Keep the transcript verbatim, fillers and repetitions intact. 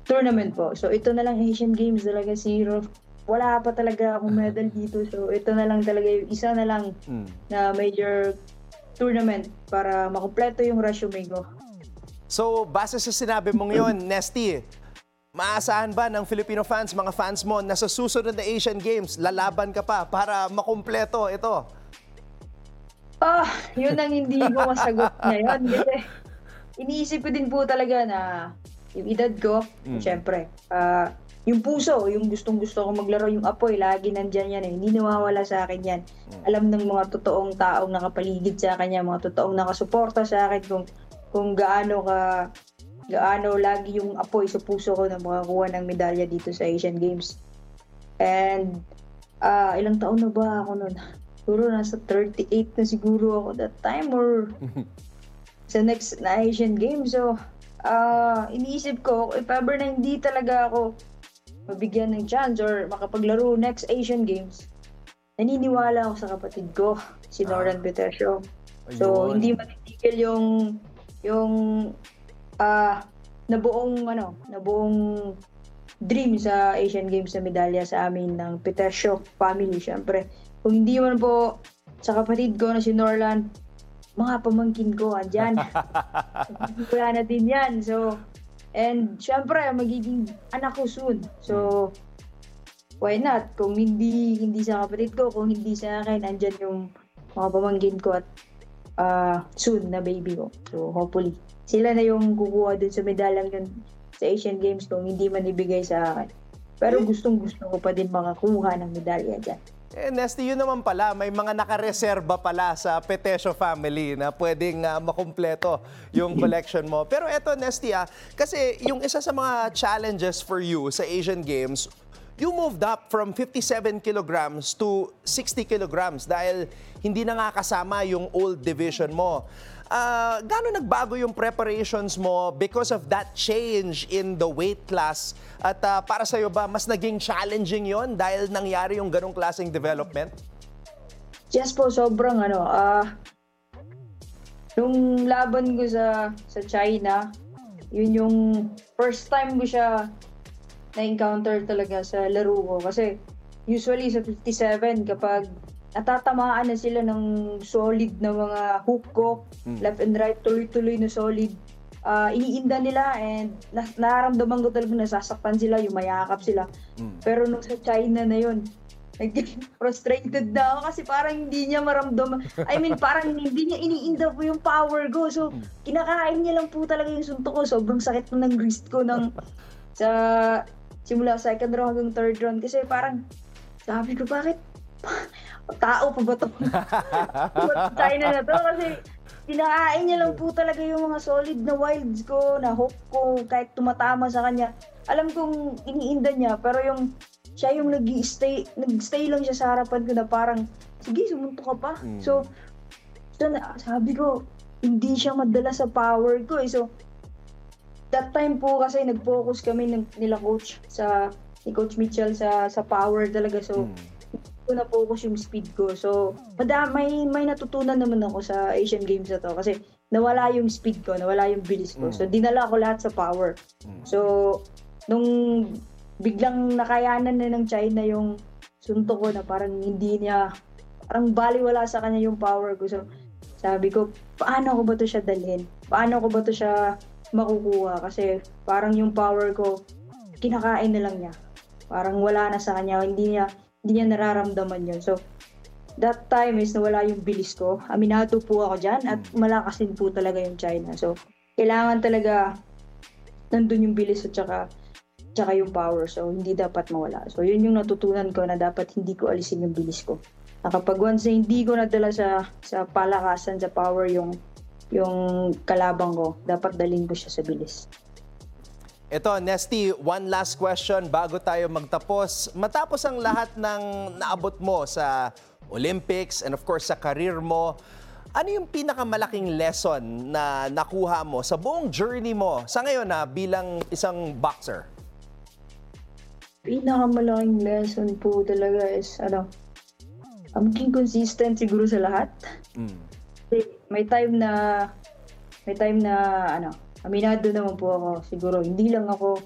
Tournament po. So ito na lang Asian Games talaga zero. Wala pa talaga akong medal dito. So ito na lang talaga yung isa na lang Hmm. na major tournament para makumpleto yung resume ko. So, base sa sinabi mong yon, Nesty, maasahan ba ng Filipino fans, mga fans mo, na sa susunod na Asian Games, lalaban ka pa para makumpleto ito? Ah, yun ang hindi ko masagot ngayon kasi iniisip ko din po talaga na yung edad ko, Mm. siyempre, ah, yung puso, yung gustong-gusto ko maglaro, yung apoy, lagi nandiyan yan eh. Hindi nawawala sa akin yan. Alam ng mga totoong taong nakapaligid sa akin yan, mga totoong nakasuporta sa akin kung kung gaano ka gaano lagi yung apoy sa puso ko na makakuha ng medalya dito sa Asian Games. And ah, ilang taon na ba ako noon? Siguro nasa thirty-eight na siguro ako that time or sa next na Asian Games. So, ah, iniisip ko, if ever na hindi talaga ako mabigyan ng chance or makapaglaro next Asian Games, naniniwala ako sa kapatid ko, si Norlan Petercio. So, Ayun. hindi matitigil yung yung ah nabuong ano, nabuong dream sa Asian Games na medalya sa amin ng Petercio family, syempre. Kung hindi man po sa kapatid ko na si Norlan, mga pamangkin ko andyan. Wala na din yan. So, and syempre, magiging anak ko soon. So, why not? Kung hindi hindi sa kapatid ko, kung hindi sa akin, andyan yung mga pamangkin ko at ah, soon na baby ko. So, hopefully, sila na yung kukuha dun sa medalyang yun sa Asian Games kung hindi man ibigay sa akin. Pero gustong-gusto ko pa din makakuha ng medalya dyan. Eh, Nesty, yun naman pala, may mga nakareserba pala sa Petecio family na pwedeng ah, makumpleto yung collection mo. Pero eto, Nesty, ah, kasi yung isa sa mga challenges for you sa Asian Games, you moved up from fifty-seven kilograms to sixty kilograms dahil hindi na nga kasama yung old division mo. Ah, gaano nagbago yung preparations mo because of that change in the weight class? At ah, para sa'yo ba, mas naging challenging yon dahil nangyari yung ganong klaseng development? Yes po, sobrang ano, ah, nung laban ko sa sa China, yun yung first time ko siya na-encounter talaga sa laro ko. Kasi usually sa fifty-seven, kapag natatamaan na sila ng solid na mga hook ko, left and right, tuloy-tuloy na solid, ah, iniinda nila and na nararamdaman ko talaga nasasaktan sila, yung mayakap sila. Pero nung sa China na yun, naging frustrated na ako kasi parang hindi niya maramdaman. I mean, parang hindi niya iniinda po yung power ko. So, kinakain niya lang po talaga yung suntok ko. Sobrang sakit na ng wrist ko ng sa simula second round hanggang third round. Kasi parang, sabi ko, bakit? Tao pa ba ito? China na to kasi kinakain niya lang po talaga yung mga solid na wilds ko, na hook ko, kahit tumatama sa kanya. Alam kong iniinda niya, pero yung siya yung nag-stay, nag-stay lang siya sa harapan ko na parang, sige, sumunto ka pa. Mm. So, so na, sabi ko, hindi siya madala sa power ko eh. So, that time po kasi nag-focus kami ng, nila coach sa, ni Coach Mitchell sa sa power talaga. So, ko na focus yung speed ko. So, madami, may, may natutunan naman ako sa Asian Games na to kasi nawala yung speed ko, nawala yung bilis ko. So, dinala ko lahat sa power. So, nung biglang nakayanan na ng China yung suntok ko na parang hindi niya, parang baliwala sa kanya yung power ko. So, sabi ko, paano ko ba to siya dalhin? Paano ko ba to siya makukuha? Kasi parang yung power ko, kinakain na lang niya. Parang wala na sa kanya, hindi niya, hindi niya nararamdaman yun. So, that time is nawala yung bilis ko. Aminado po ako dyan at malakas din po talaga yung China. So, kailangan talaga nandun yung bilis at saka, tsaka yung power. So, hindi dapat mawala. So, yun yung natutunan ko na dapat hindi ko alisin yung bilis ko. Na kapag once na hindi ko nadala sa, sa palakasan, sa power yung, yung kalabang ko, dapat dalhin ko siya sa bilis. Ito, Nesty, one last question bago tayo magtapos. Matapos ang lahat ng naabot mo sa Olympics and of course sa career mo, ano yung pinakamalaking lesson na nakuha mo sa buong journey mo sa ngayon na bilang isang boxer? Pinakamalaking lesson po talaga is, ano, maging consistent siguro sa lahat. Mm. Kasi may time na, may time na, ano, aminado naman po ako, siguro hindi lang ako